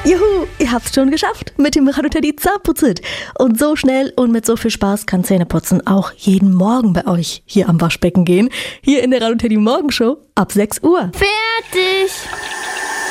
Juhu, ihr habt's schon geschafft mit dem Radio Teddy Zahnputzit. Und so schnell und mit so viel Spaß kann Zähneputzen auch jeden Morgen bei euch hier am Waschbecken gehen. Hier in der Radio Teddy Morgenshow ab 6 Uhr. Fertig!